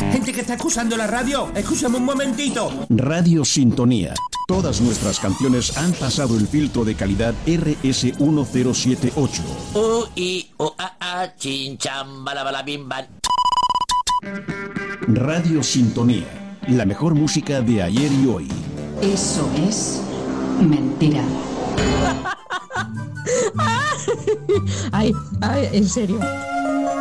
Gente que está escuchando la radio, escúchame un momentito. Radio Sintonía. Todas nuestras canciones han pasado el filtro de calidad RS1078. Chin cham bala bim bam. Radio Sintonía. La mejor música de ayer y hoy. Eso es mentira. Ay, en serio.